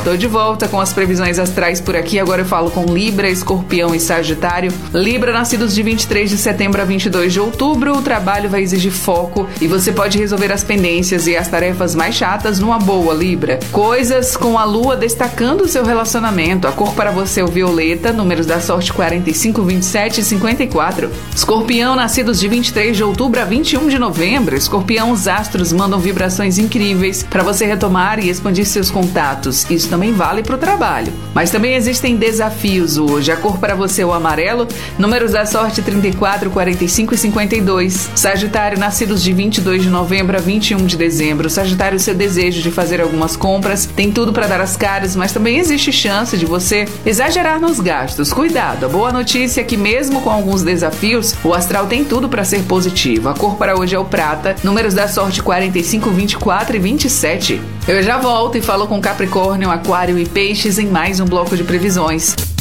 Tô de volta com as previsões astrais por aqui. Agora eu falo com Libra, Escorpião e Sagitário. Libra, nascidos de 23 de setembro a 22 de outubro, o trabalho vai exigir foco e você pode resolver as pendências e as tarefas mais chatas numa boa, Libra. Coisas com a lua destacando o seu relacionamento. A cor para você é o violeta, números da sorte 45, 27 e 54. Escorpião, nascidos de 23 de outubro a 21 de novembro. Escorpião, os astros mandam vibrações incríveis para você retomar e expandir seus contatos. Isso também vale para o trabalho. Mas também existem desafios hoje. A cor para você é o amarelo, números da sorte 34, 45 e 52. Sagitário, nascidos de 22 de novembro a 21 de dezembro. Sagitário, seu desejo de fazer algumas compras tem tudo para dar as caras, mas também existe chance de você exagerar nos gastos. Cuidado, a boa notícia é que mesmo com alguns desafios, o astral tem tudo para ser positivo. A cor para hoje é o prata, números da sorte 45, 24 e 27. Eu já volto e falo com Capricórnio, Aquário e Peixes em mais um bloco de previsões.